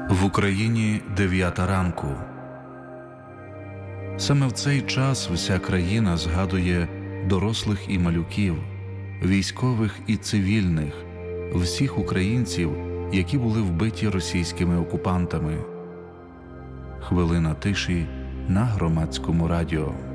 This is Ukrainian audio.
В Україні 9 ранку. Саме в цей час вся країна згадує дорослих і малюків, військових і цивільних, всіх українців, які були вбиті російськими окупантами. Хвилина тиші на Громадському радіо.